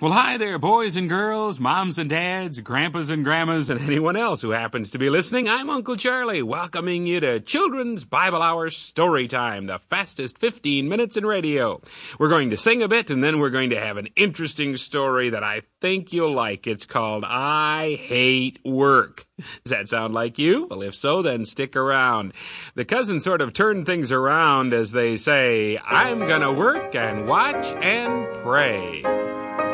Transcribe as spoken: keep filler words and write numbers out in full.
Well, hi there, boys and girls, moms and dads, grandpas and grandmas, and anyone else who happens to be listening. I'm Uncle Charlie, welcoming you to Children's Bible Hour Story Time, the fastest fifteen minutes in radio. We're going to sing a bit, and then we're going to have an interesting story that I think you'll like. It's called I Hate Work. Does that sound like you? Well, if so, then stick around. The cousins sort of turn things around as they say, I'm gonna work and watch and pray.